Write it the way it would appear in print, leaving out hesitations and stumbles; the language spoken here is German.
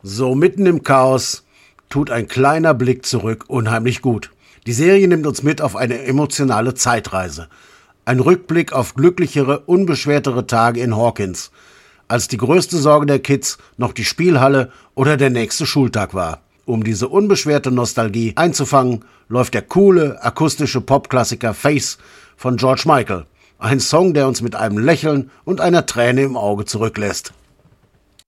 So mitten im Chaos tut ein kleiner Blick zurück unheimlich gut. Die Serie nimmt uns mit auf eine emotionale Zeitreise. Ein Rückblick auf glücklichere, unbeschwertere Tage in Hawkins, als die größte Sorge der Kids noch die Spielhalle oder der nächste Schultag war. Um diese unbeschwerte Nostalgie einzufangen, läuft der coole, akustische Popklassiker Face von George Michael. Ein Song, der uns mit einem Lächeln und einer Träne im Auge zurücklässt.